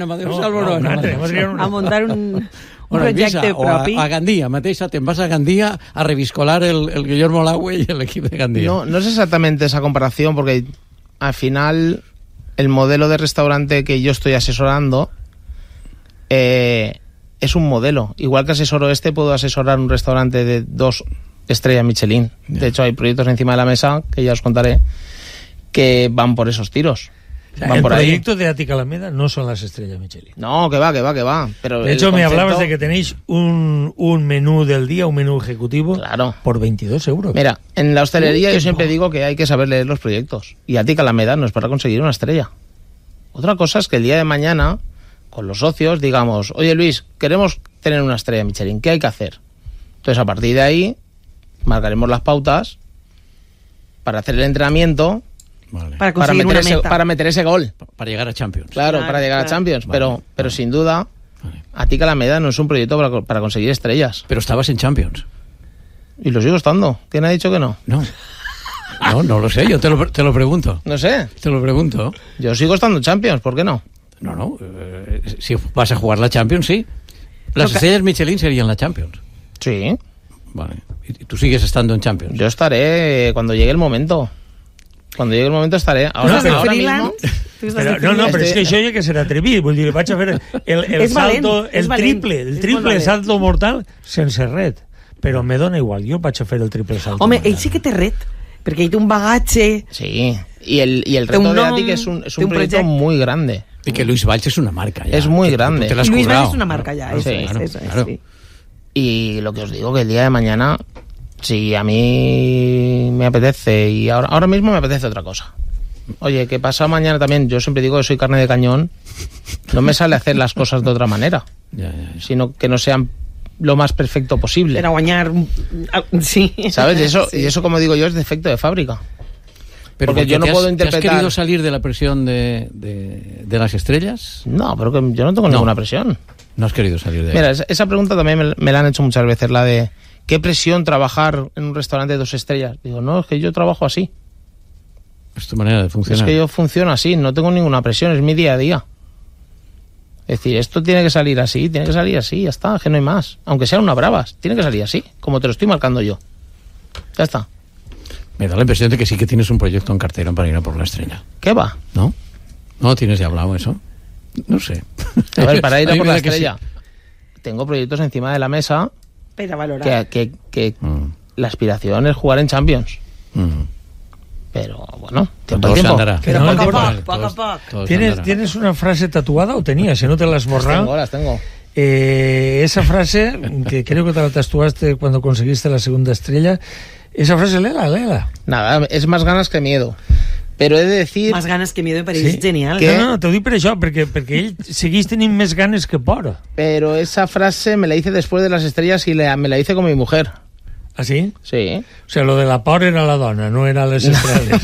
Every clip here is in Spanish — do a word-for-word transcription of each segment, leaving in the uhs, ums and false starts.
en Amadeu Salvo no, no, no, no. A muntar un, un bueno, projecte o propi. A, a Gandia mateixa, te'n vas a Gandia a reviscolar el, el Guillermo Lagüe y el equipo de Gandia. No, no es exactamente esa comparación, porque al final el modelo de restaurante que yo estoy asesorando eh, es un modelo. Igual que asesoro este, puedo asesorar un restaurante de dos estrellas Michelin. Yeah. De hecho, hay proyectos encima de la mesa, que ya os contaré, que van por esos tiros. O sea, van el por proyecto ahí. de Ática Alameda no son las estrellas Michelin. No, que va, que va, que va. Pero de hecho, me concepto... hablabas de que tenéis un, un menú del día, un menú ejecutivo, claro, por veintidós euros. Mira, en la hostelería uh, yo siempre no. digo que hay que saber leer los proyectos. Y Ática Alameda no es para conseguir una estrella. Otra cosa es que el día de mañana, con los socios, digamos, oye Luis, queremos tener una estrella Michelin, ¿qué hay que hacer? Entonces, a partir de ahí, marcaremos las pautas para hacer el entrenamiento. Vale. Para conseguir para meter, una ese, meta. para meter ese gol. Para llegar a Champions. Claro, claro para llegar claro. a Champions. Vale, pero, vale. pero sin duda, vale. Ática Alameda no es un proyecto para, para conseguir estrellas. Pero estabas en Champions. Y lo sigo estando. ¿Quién ha dicho que no? No. No, no lo sé, yo te lo, te lo pregunto. No sé. Te lo pregunto. Yo sigo estando en Champions, ¿por qué no? No, no. Eh, si vas a jugar la Champions, sí. Las Toca. estrellas Michelin serían la Champions. Sí. Vale. Y tú sigues estando en Champions. Yo estaré cuando llegue el momento. Cuando llegue el momento estaré. Ahora, ¿Estás de ahora freelance? mismo... Però, no, no, però és que això ja que serà atrevit. Vull dir, vaig a fer el, el És valent, salto, és el valent, triple, el és triple molt valent. salto mortal sense ret. Però me dona igual, jo vaig a fer el triple salto Home, mortal. ell sí que té ret, perquè ell té un bagatge... Sí, y el, y el Té un reto de nom, Ática es un, es té un un proyecto projecte. muy grande. Y que Luis Valls es una marca ya. Es muy Que grande. tú te la has Luis currado. Valls es una marca ya, eso Sí, es, claro, eso es, claro. sí. Y lo que os digo, que el día de mañana, si a mí me apetece, y ahora, ahora mismo me apetece otra cosa. Oye, que pasa mañana también, yo siempre digo que soy carne de cañón, no me sale hacer las cosas de otra manera, Ya, ya, ya. sino que no sean lo más perfecto posible. Per a guanyar... Sí. ¿Sabes? Y eso, Sí. y eso, como digo yo, es defecto de fábrica. Pero porque yo no te has, puedo ¿te has interpretar... querido salir de la presión de, de, de las estrellas? No, pero que yo no tengo No. ninguna presión. No has querido salir de Mira, ahí. esa, esa pregunta también me, me la han hecho muchas veces, la de ¿qué presión trabajar en un restaurante de dos estrellas? Digo, no, es que yo trabajo así. Es tu manera de funcionar. Es que yo funciono así, no tengo ninguna presión, es mi día a día. Es decir, esto tiene que salir así, tiene que salir así, ya está, que no hay más. Aunque sean una bravas, tiene que salir así, como te lo estoy marcando yo. Ya está. Me da la impresión de que sí que tienes un proyecto en cartera para ir a por la estrella. ¿Qué va? ¿No? ¿No tienes ya hablado eso? No sé. A ver, para ir a mí por me la da que estrella, tengo proyectos encima de la mesa Per a valorar. que, que, que Mm, la aspiración es jugar en Champions. mm. Pero bueno, Con tiempo todo al se tiempo. andará. Que Però no, poc a tiempo. poc, poc a Todos- poc. todos ¿Tienes, andará. ¿Tienes una frase tatuada o tenías? Si no te la has Las borrado. tengo, las tengo. Eh, esa frase, que creo que te la tatuaste cuando conseguiste la segunda estrella, esa frase, léela, léela. Nada, es más ganas que miedo. Pero he de decir... Más ganes que miedo, per ell és genial. Què? No, no, t'ho dic per això, perquè, perquè ell segueix tenint més ganes que por. Pero esa frase me la hice después de las estrellas y la- me la hice con mi mujer. ¿Ah, sí? Sí. O sea, lo de la por era la dona, no era les estrelles.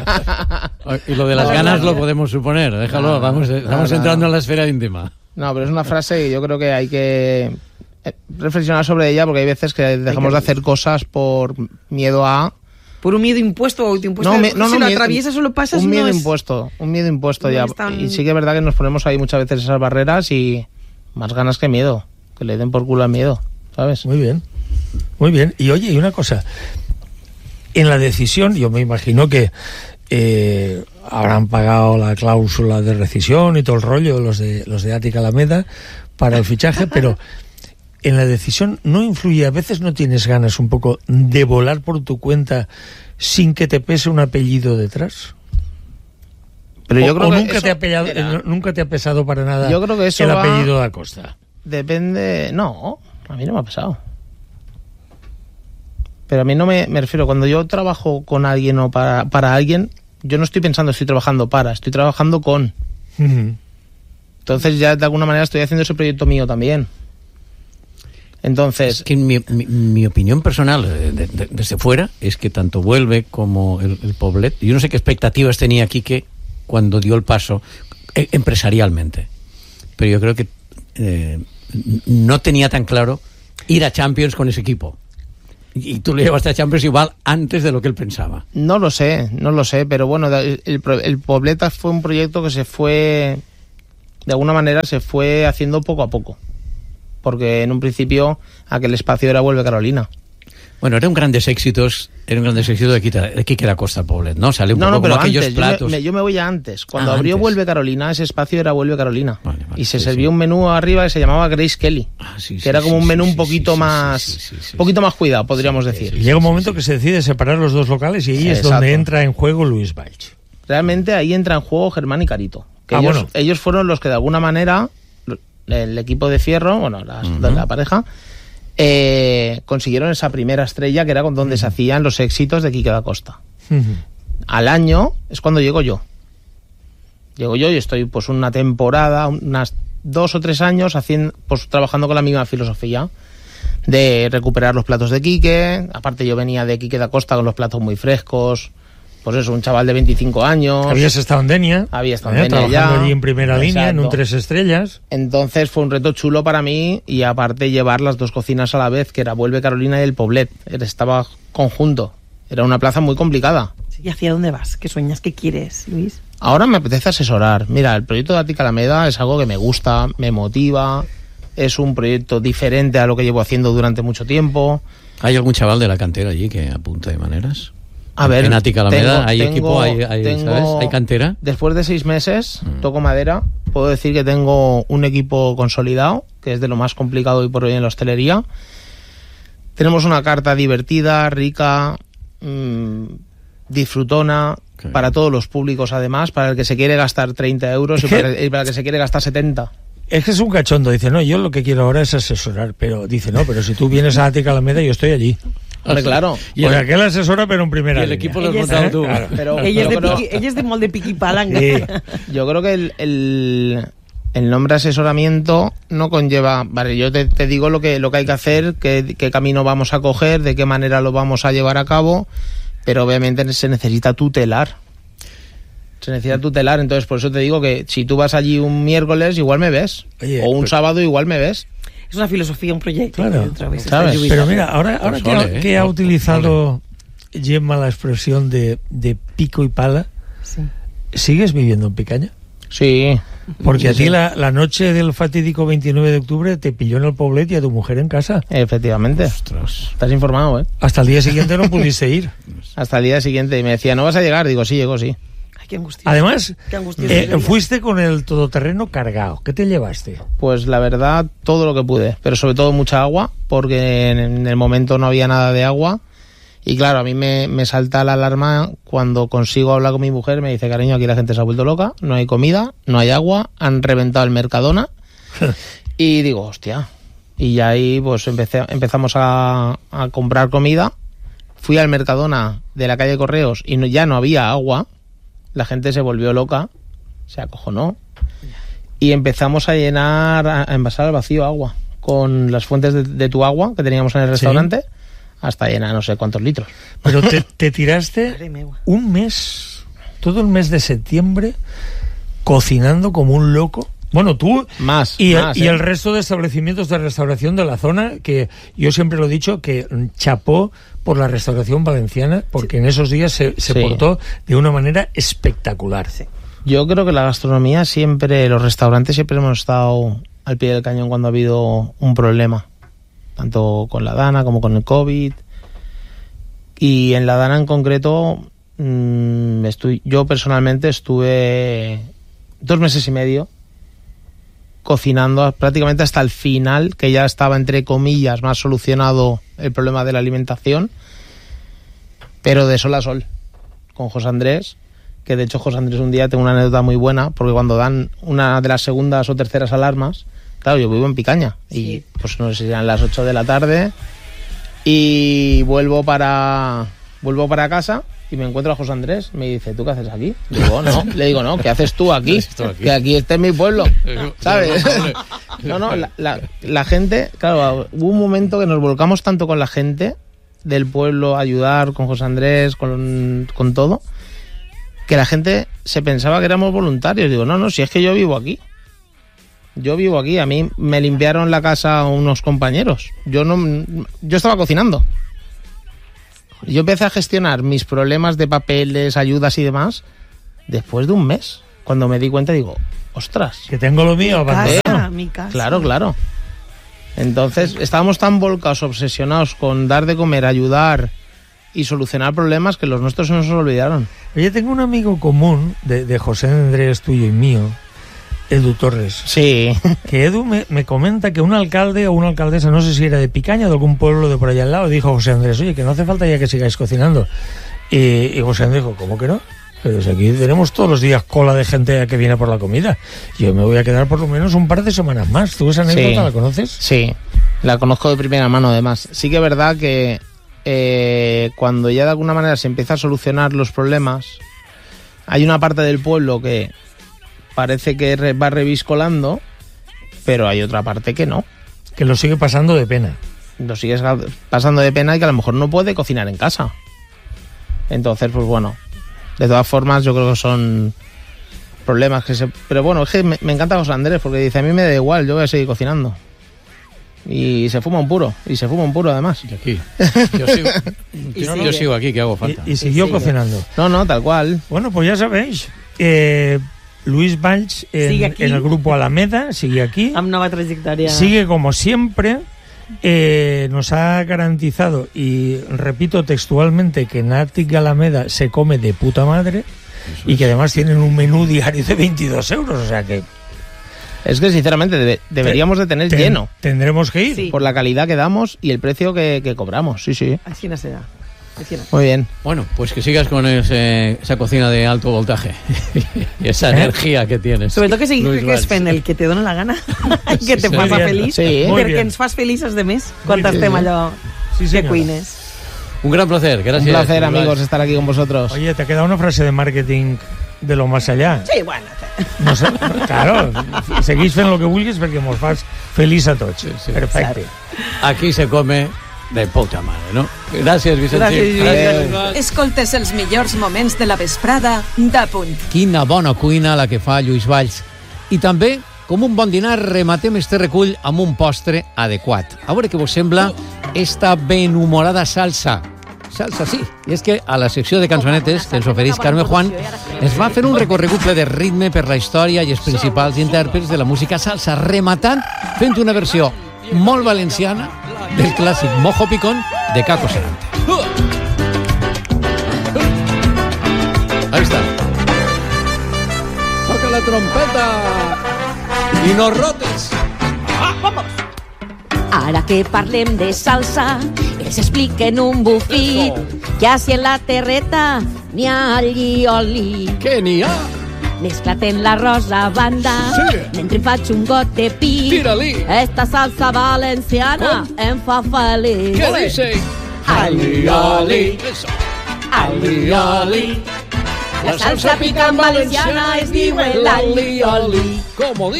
Y lo de las No, ganas no, lo no. podemos suponer. Déjalo, No, vamos, no, estamos no, entrando no. en la esfera íntima. No, pero es una frase que yo creo que hay que eh, reflexionar sobre ella, porque hay veces que dejamos que- de hacer cosas por miedo a... Por un miedo impuesto o autoimpuesto. me- no, si no, lo miedo- atraviesas o lo pasas, un miedo no es... impuesto, un miedo impuesto no ya. es tan- Y sí que es verdad que nos ponemos ahí muchas veces esas barreras y más ganas que miedo, que le den por culo al miedo, ¿sabes? Muy bien, muy bien. Y oye, y una cosa, en la decisión, yo me imagino que eh, habrán pagado la cláusula de rescisión y todo el rollo, los de, los de Ática Alameda, para el fichaje, pero en la decisión no influye, a veces no tienes ganas un poco de volar por tu cuenta sin que te pese un apellido detrás. Pero yo o, creo o que nunca, eso- te ha pellado- mira, eh, nunca te ha pesado para nada Yo creo que eso el va- apellido de Acosta. Depende... No, a mí no me ha pasado. Pero a mí no me, me refiero, cuando yo trabajo con alguien o para, para alguien, yo no estoy pensando estoy trabajando para, estoy trabajando con. Ujú. Entonces ya de alguna manera estoy haciendo ese proyecto mío también. Entonces, Es que mi, mi, mi opinión personal, eh, de- de- desde fuera, es que tanto Vuelve como el, el Poblet, yo no sé qué expectativas tenía Quique cuando dio el paso eh, empresarialmente, pero yo creo que eh, no tenía tan claro ir a Champions con ese equipo. Y, y tú le llevaste a Champions igual antes de lo que él pensaba. no lo sé, no lo sé, pero bueno, el, el, pro- el Pobleta fue un proyecto que se fue de alguna manera se fue haciendo poco a poco. Porque en un principio aquel espacio era Vuelve Carolina. Bueno, eran grandes éxitos, eran grandes éxitos de Quique, de Quique da Costa Poblet, ¿no? Sale un no, poco no, pero como aquellos antes, platos. Yo me, yo me voy a antes. Cuando ah, abrió antes. Vuelve Carolina, ese espacio era Vuelve Carolina. Vale, vale, y se sí, servía sí. un menú arriba que se llamaba Grace Kelly. Ah, sí, que sí, era como sí, un menú sí, un poquito sí, más sí, sí, sí, sí, poquito más cuidado, podríamos sí, decir. sí, Y llega un momento que se decide separar los dos locales y ahí es Exacto. donde entra en juego Luis Valls. Realmente ahí entra en juego Germán y Carito. Que Ah, ellos, bueno. ellos fueron los que de alguna manera, el equipo de Fierro, bueno, las, Uh-huh. la pareja, eh, consiguieron esa primera estrella que era con donde uh-huh. se hacían los éxitos de Quique da Costa. Uh-huh. Al año es cuando llego yo. Llego yo y estoy pues una temporada, unas dos o tres años haciendo, pues trabajando con la misma filosofía de recuperar los platos de Quique. Aparte yo venía de Quique da Costa con los platos muy frescos. Pues eso, un chaval de veinticinco años. Habías estado en Denia. Había estado eh, en Denia trabajando ya. allí en primera Exacto. línea, en un tres estrellas. Entonces fue un reto chulo para mí y aparte llevar las dos cocinas a la vez, que era Vuelve Carolina y el Poblet. Estaba conjunto. Era una plaza muy complicada. ¿Y hacia dónde vas? ¿Qué sueñas? ¿Qué quieres, Luis? Ahora me apetece asesorar. Mira, el proyecto de Ática Alameda es algo que me gusta, me motiva. Es un proyecto diferente a lo que llevo haciendo durante mucho tiempo. ¿Hay algún chaval de la cantera allí que apunte de maneras? A ver, en Ática Alameda tengo, hay tengo, equipo, hay, hay, tengo, ¿sabes? ¿Hay cantera? Después de seis meses, Mm. toco madera, puedo decir que tengo un equipo consolidado, que es de lo más complicado hoy por hoy en la hostelería. Tenemos una carta divertida, rica, mmm, disfrutona, okay. para todos los públicos además, para el que se quiere gastar treinta euros y para, y para el que se quiere gastar setenta. Es que es un cachondo, dice, no, yo lo que quiero ahora es asesorar, pero dice, no, pero si tú vienes a Ática Alameda yo estoy allí. Hombre, claro. Y el, aquel asesora, pero en primera y el línea. equipo lo has Ella es- montado tú. Claro. Pero Ella es, de creo- piqui- ella es de molde piqui palanca. Sí. Yo creo que el, el, el nombre asesoramiento no conlleva, vale, yo te, te digo lo que, lo que hay que hacer, qué, qué camino vamos a coger, de qué manera lo vamos a llevar a cabo, pero obviamente se necesita tutelar. Se necesita tutelar, entonces por eso te digo que si tú vas allí un miércoles igual me ves, Oye, o un pero- sábado igual me ves. Es una filosofía, un proyecto. Claro. que otra vez ¿Sabes? está lluvia. Pero mira, ahora, ahora Pues que, ha, ole, ¿eh? que ha Ole. utilizado Gemma la expresión de, de pico y pala, Sí. ¿sigues viviendo en Picaña? Sí. Porque Sí, a ti sí. la, la noche del fatídico veintinueve de octubre te pilló en el Poblet y a tu mujer en casa. Efectivamente. Ostras. Estás informado, ¿eh? Hasta el día siguiente no pudiste ir. Hasta el día siguiente. Y me decía, ¿no vas a llegar? Digo, sí, llego, sí. Ay, qué angustia. Además, Qué angustia. eh, fuiste con el todoterreno cargado. ¿Qué te llevaste? Pues la verdad, todo lo que pude, pero sobre todo mucha agua, porque en, en el momento no había nada de agua. Y claro, a mí me, me salta la alarma cuando consigo hablar con mi mujer, me dice, cariño, aquí la gente se ha vuelto loca, no hay comida, no hay agua, han reventado el Mercadona. Y digo, hostia. Y ya ahí pues empecé, empezamos a, a comprar comida. Fui al Mercadona de la calle Correos y no, ya no había agua. La gente se volvió loca, se acojonó. Y empezamos a llenar, a a envasar al vacío agua, con las fuentes de, de tu agua que teníamos en el restaurante, hasta llenar no sé cuántos litros. Pero te, te tiraste Madre mía. un mes, todo el mes de septiembre, cocinando como un loco. Bueno, tú Más, y, más, y ¿eh? el resto de establecimientos de restauración de la zona, que yo siempre lo he dicho, que chapó por la restauración valenciana, porque en esos días se, se Sí. portó de una manera espectacular. Sí. Yo creo que la gastronomía siempre, los restaurantes siempre hemos estado al pie del cañón cuando ha habido un problema, tanto con la Dana como con el COVID. Y en la Dana en concreto, mmm, estoy, yo personalmente estuve dos meses y medio cocinando prácticamente hasta el final, que ya estaba entre comillas más solucionado el problema de la alimentación, pero de sol a sol, con José Andrés, que de hecho José Andrés un día tengo una anécdota muy buena, porque cuando dan una de las segundas o terceras alarmas, claro, yo vivo en Picaña, y Sí. pues no sé si eran las ocho de la tarde, y vuelvo para vuelvo para casa y me encuentro a José Andrés, me dice, ¿tú qué haces aquí? Digo, no, le digo, no, ¿qué haces tú aquí? ¿Qué haces tú aquí? Que aquí este es mi pueblo, ¿sabes? No, no, la, la, la gente, claro, hubo un momento que nos volcamos tanto con la gente del pueblo, a ayudar con José Andrés, con, con todo, que la gente se pensaba que éramos voluntarios. Digo, no, no, si es que yo vivo aquí. Yo vivo aquí. A mí me limpiaron la casa unos compañeros. Yo no, yo estaba cocinando. Yo empecé a gestionar mis problemas de papeles, ayudas y demás después de un mes. Cuando me di cuenta, digo, ostras. Que tengo lo mío abandonado. Casa, mi casa. Claro, claro. Entonces, estábamos tan volcados, obsesionados con dar de comer, ayudar y solucionar problemas que los nuestros se nos olvidaron. Oye, tengo un amigo común de, de José Andrés, tuyo y mío, Edu Torres. Sí. Que Edu me, me comenta que un alcalde o una alcaldesa, no sé si era de Picaña o de algún pueblo de por allá al lado, dijo a José Andrés, oye, que no hace falta ya que sigáis cocinando. Y, y José Andrés dijo, ¿cómo que no? Pero si aquí tenemos todos los días cola de gente que viene por la comida. Yo me voy a quedar por lo menos un par de semanas más. ¿Tú esa anécdota Sí. la conoces? Sí, la conozco de primera mano además. Sí que es verdad que eh, cuando ya de alguna manera se empieza a solucionar los problemas, hay una parte del pueblo que parece que re- va reviscolando, pero hay otra parte que no. Que lo sigue pasando de pena. Lo sigues pasando de pena y que a lo mejor no puede cocinar en casa. Entonces, pues bueno, de todas formas yo creo que son problemas que se... Pero bueno, es que me, me encanta José Andrés porque dice, a mí me da igual, yo voy a seguir cocinando. Y se fuma un puro, y se fuma un puro además. Y aquí. Yo sigo, Y yo, sigue. yo sigo aquí, que hago falta. Y, y siguió sí. cocinando. No, no, tal cual. Bueno, pues ya sabéis. Eh, Luis Valls en, Sigue aquí. en el grupo Alameda, sigue aquí. Amb nova trajectòria. Sigue como siempre. Eh, nos ha garantizado, y repito textualmente, que en Ática Alameda se come de puta madre y que además tienen un menú diario de veintidós euros. O sea que Es que sinceramente debe- deberíamos de tener ten- lleno tendremos que ir. Sí. por la calidad que damos y el precio que, que cobramos. Sí, sí. Així no serà. Així no. Muy bien. Bueno, pues que sigas con ese- esa cocina de alto voltaje y esa ¿Eh? energía que tienes. Sobretot que siguis Luis que es Valls. fent el que te dona la gana, que te sí. fa Muy bien. feliç, Sí. Muy perquè bien. ens fas feliços de més quan Muy bien. estem allò Sí, que señora. cuines. Un gran placer, gracias. Un placer, Luis amigos, Valls. estar aquí con vosotros. Oye, te ha quedado una frase de marketing de lo más allá. Sí, bueno. No sé, claro, seguís fent lo que vulguis perquè mos fas feliç a tots. Sí, sí. Perfecte. Aquí se come de puta madre, ¿no? Gracias, Vicente. Gràcies, Lluís. Gràcies, Luis Valls. Escoltes els millors moments de la vesprada de Punt. Quina bona cuina la que fa Lluís Valls. I també, com un bon dinar, rematem este recull amb un postre adequat. A veure què vos sembla esta benhumorada salsa. Salsa, sí. I és que a la secció de cançonetes que ens ofereix Carme Juan es va fer un recorregut ple de ritme per la història i els principals intèrprets de la música salsa, rematant fent una versió molt valenciana del clàssic Mojo Picón de Caco Serante. Ahí está. Toca la trompeta i no rotes. Ara que parlem de salsa, els expliquen un bufit, que així en la terreta n'hi ha allioli. Què n'hi ha? Mesclat en l'arròs a banda, Sí. mentre em faig un got de pi. Tira-li. Esta salsa valenciana Com? em fa feliç. Què dice? Allioli, Eso. allioli. La salsa picant valenciana es diu el allioli. Como